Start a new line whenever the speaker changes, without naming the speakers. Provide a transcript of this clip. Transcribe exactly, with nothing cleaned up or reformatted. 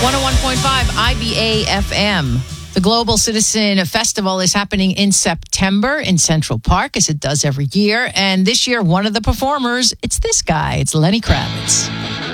one oh one point five I B A F M. The Global Citizen Festival is happening in September in Central Park, as it does every year. And this year, one of the performers, it's this guy. It's Lenny Kravitz.